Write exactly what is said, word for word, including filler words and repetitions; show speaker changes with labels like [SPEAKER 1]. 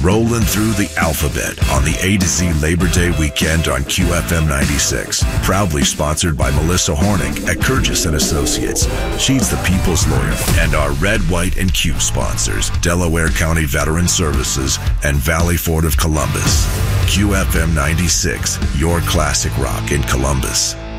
[SPEAKER 1] rolling through the alphabet on the A to Z Labor Day weekend on Q F M ninety-six. Proudly sponsored by Melissa Hornick at Kurgis and Associates. She's the people's lawyer. And our Red, White, and Q sponsors, Delaware County Veteran Services and Valley Ford of Columbus. Q F M ninety-six, your classic rock in Columbus.